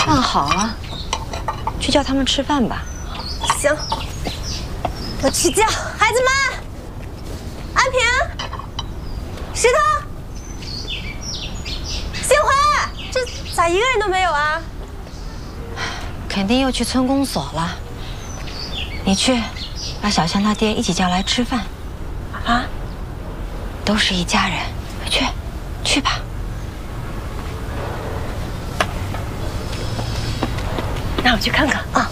饭好了，去叫他们吃饭吧。 行，我去叫孩子们。安平、石头、新华，这咋一个人都没有啊？ 肯定又去村公所了。你去，把小香他爹一起叫来吃饭。啊？都是一家人，去吧。 那我去看看啊。